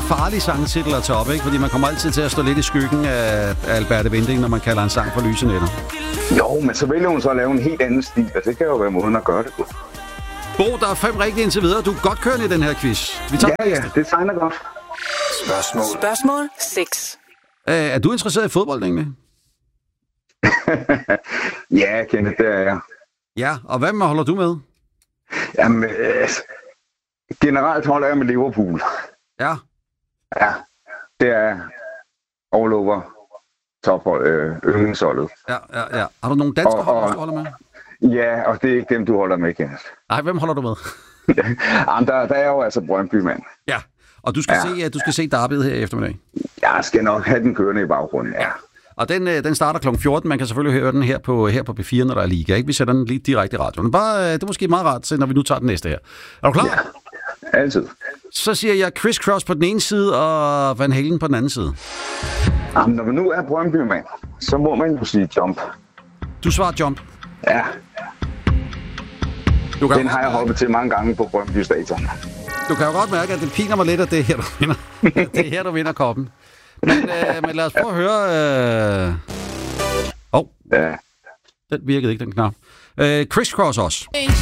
farlig sangtitel at tage op, ikke? Fordi man kommer altid til at stå lidt i skyggen af Alberte Winding, når man kalder en sang for lyse nætter. Jo, men så vælger hun så at lave en helt anden stil, og det kan jo være måden at gøre det på. Bo, der er 5 rigtige indtil videre. Du er godt kørende i den her quiz. Vi tager Ja, det tegner godt. Spørgsmål 6. Er du interesseret i fodbold, egentlig? Ja, Kenneth, det er jeg. Ja, og hvad holder du med? Jamen, generelt holder jeg med Liverpool. Ja. Ja, det er all over yndlingsholdet. Ja. Har du nogle danske hold, du holder med? Ja, og det er ikke dem, du holder med, Kenneth. Nej, hvem holder du med? Jamen, der er jo altså Brøndby, mand. Ja, og du skal se derbyet her i eftermiddag. Jeg skal nok have den kørende i baggrunden, ja. Og den starter kl. 14. Man kan selvfølgelig høre den her på P4, når der er liga. Ikke? Vi sætter den lige direkte i radioen. Det er måske meget rart, når vi nu tager den næste her. Er du klar? Ja, altid. Så siger jeg Criss Cross på den ene side, og Van Halen på den anden side. Jamen, når man nu er Brøndby, mand, så må man jo sige Jump. Du svarer Jump. Ja. Den har jeg hoppet til mange gange på Brøndby Stadion. Du kan jo godt mærke, at det piner mig lidt, at det er her, du vinder. Det er her, du vinder koppen. Men lad os prøve at høre... Ja. Den virkede ikke, den knap. Criss Cross også.